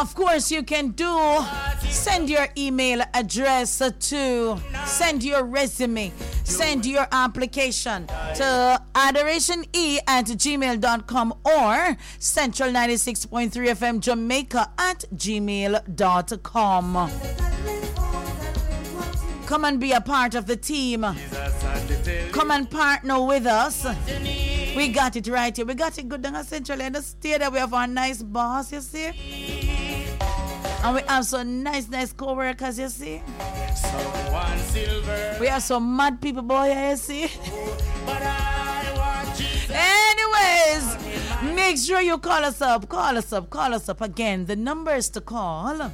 Of course, you can send your email address to send your resume, send your application to adoratione@gmail.com or Central 96.3 FM Jamaica at gmail.com. Come and be a part of the team. Come and partner with us. We got it right here. We got it good down at Central and stay there. We have our nice boss, you see. And we have some nice co-workers, you see. We have some mad people, boy, you see. Anyways, make sure you call us up. Call us up. Again, the numbers to call: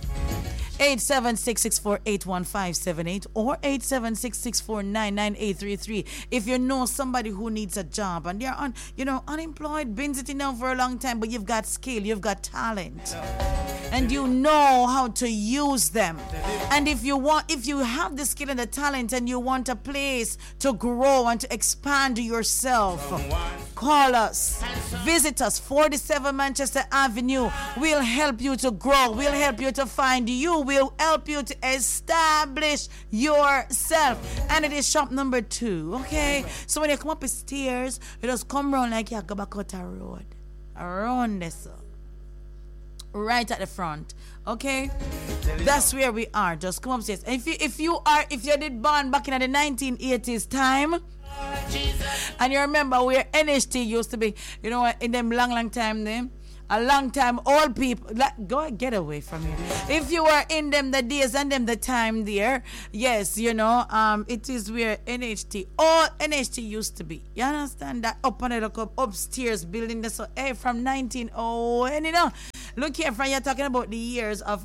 876-648-1578 or 876-649-9833. If you know somebody who needs a job and they're unemployed, been sitting down for a long time, but you've got skill, you've got talent, and you know how to use them. And if you have the skill and the talent and you want a place to grow and to expand yourself, call us. Visit us, 47 Manchester Avenue. We'll help you to grow. We'll help you to find you. We'll help you to establish yourself. And it is shop number 2, okay? So when you come up the stairs, you just come around like you go back out a road. Around this. Right at the front, okay? That's where we are. Just come upstairs. And if you did born back in the 1980s time, and you remember where NHT used to be, in them long time them. A long time, old people, go get away from here. If you were in them the days and them the time there, yes, it is where NHT used to be. You understand that? Up on the upstairs building this, from 1900, and look here, friend, you're talking about the years of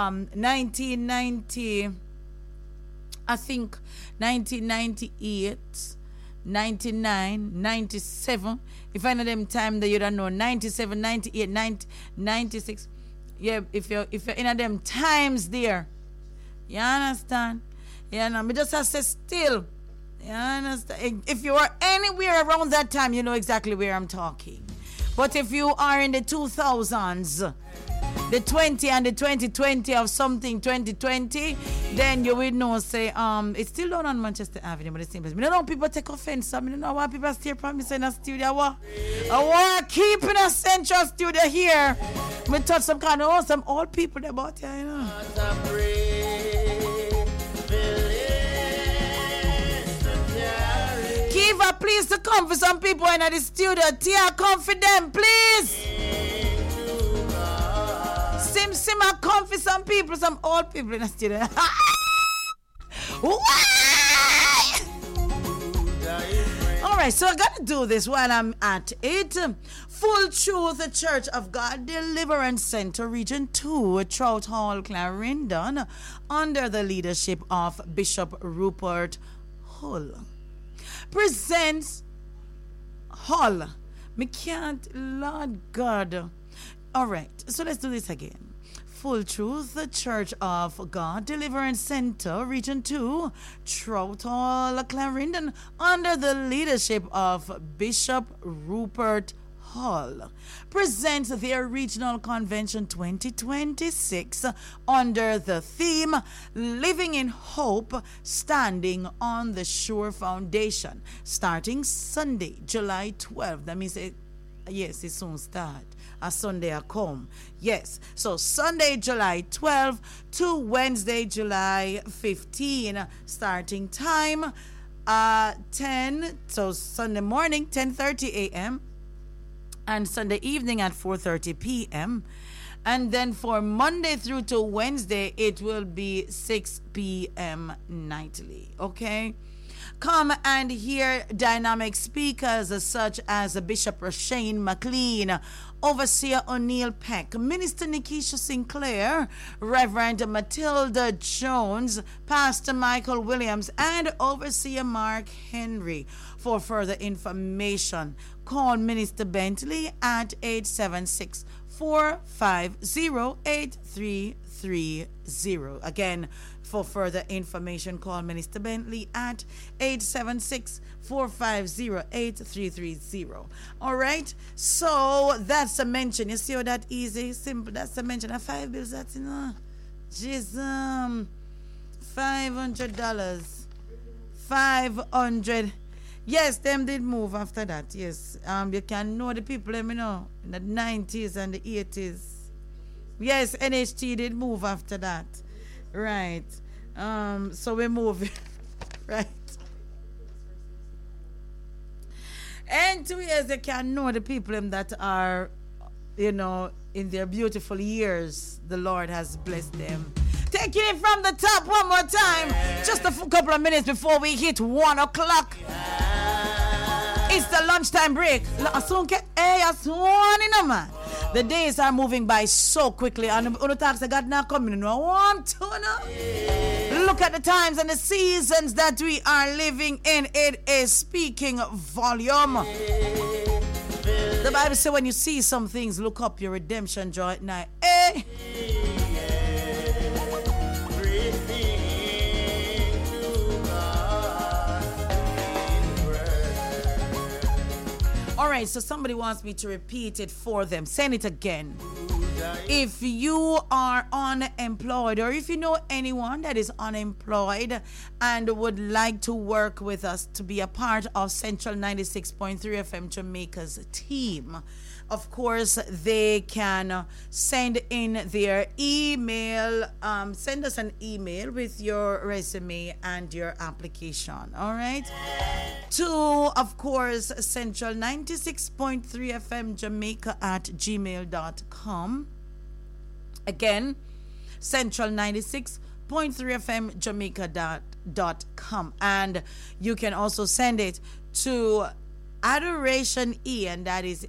1990, I think 1998, 99, 97. If I know them time that you don't know, 97, 98, 90, 96. Yeah, if you're in them times there, you understand? Me just have to say still. You understand? If you are anywhere around that time, you know exactly where I'm talking. But if you are in the 2000s, the 20 and the 2020 of something 2020, then you will know, say, it's still down on Manchester Avenue, but the same place. I don't know people take offense. I don't know why people stare from me in a studio. I want to keep in a central studio here. We touch some kind of some old people about here, Kiva, please to come for some people in the studio. Tia, come for them, please. Simma, come for some people, some old people in the studio. Alright, so I gotta do this while I'm at it. Full Truth Church of God Deliverance Center Region 2, Trout Hall, Clarendon, under the leadership of Bishop Rupert Hull, presents Hull. Me can't, Lord God. Alright, so let's do this again. Full Truth, the Church of God Deliverance Center, Region 2, Trout Hall, Clarendon, under the leadership of Bishop Rupert Hull, presents their Regional Convention 2026 under the theme Living in Hope, Standing on the Sure Foundation, starting Sunday, July 12th. That means it soon start. A Sunday a come. Yes. So Sunday, July 12 to Wednesday, July 15. Starting time 10. So Sunday morning, 10:30 a.m. and Sunday evening at 4:30 p.m. And then for Monday through to Wednesday, it will be 6 p.m. nightly. Okay? Come and hear dynamic speakers such as Bishop Rashane McLean, Overseer O'Neill Peck, Minister Nikisha Sinclair, Reverend Matilda Jones, Pastor Michael Williams, and Overseer Mark Henry. For further information, call Minister Bentley at 876 876-450-8330. Again, for further information, call Minister Bentley at 876-450-8330. All right, so that's a mention. You see how that easy, simple? That's a mention of 5 bills. That's just $500. 500. Yes, them did move after that. Yes, you can know the people, let me know, in the 90s and the 80s. Yes, NHT did move after that. Right. So we move. Right. And 2 years, they can know the people that are, in their beautiful years. The Lord has blessed them. Taking it from the top one more time. Just a couple of minutes before we hit 1 o'clock. It's the lunchtime break. The days are moving by so quickly. And God not coming. Look at the times and the seasons that we are living in. It is speaking volume. The Bible says when you see some things, look up, your redemption draw at night. All right, so somebody wants me to repeat it for them. Send it again. If you are unemployed, or if you know anyone that is unemployed and would like to work with us to be a part of Central 96.3 FM Jamaica's team, of course, they can send in their email. Send us an email with your resume and your application. All right. To, of course, Central 96.3 FM Jamaica at gmail.com. Again, Central 96.3 FM Jamaica.com. And you can also send it to Adoration E, and that is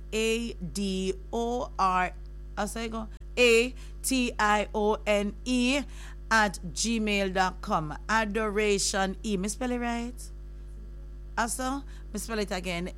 ADORATIONE at gmail.com. Adoration E. Me spell it right? Also, me spell it again.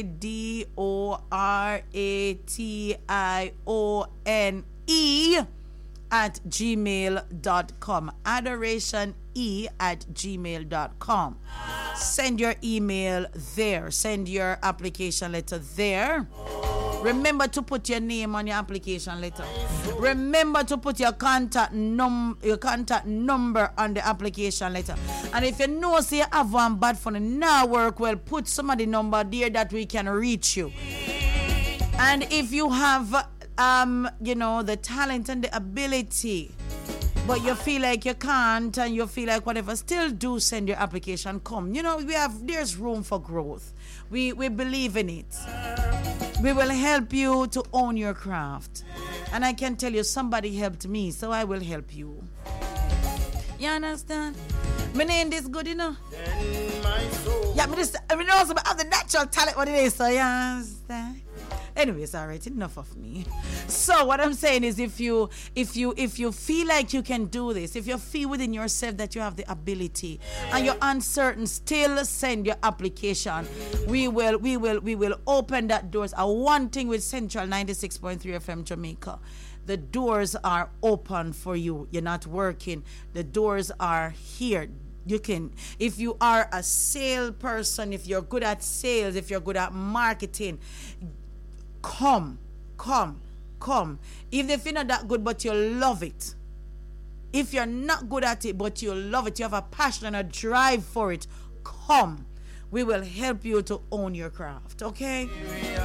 ADORATIONE at gmail.com. Adoration E at gmail.com. Send your email there. Send your application letter there. Remember to put your name on your application letter. Remember to put your contact number on the application letter. And if you know say you have one bad phone now work well, put some of the number there that we can reach you. And if you have the talent and the ability, but you feel like you can't and you feel like whatever, still do send your application. Come. There's room for growth. We believe in it. We will help you to own your craft. And I can tell you, somebody helped me, so I will help you. You understand? My name is good, Yeah, I also have the natural talent what it is, so you understand? Anyways, all right, enough of me. So what I'm saying is, if you feel like you can do this, if you feel within yourself that you have the ability and you're uncertain, still send your application. We will open that doors. One thing with Central 96.3 FM Jamaica, the doors are open for you. You're not working. The doors are here. You can, if you are a salesperson, if you're good at sales, if you're good at marketing, come. Even if you're not that good, but you love it. If you're not good at it, but you love it, you have a passion and a drive for it, come. We will help you to own your craft, okay?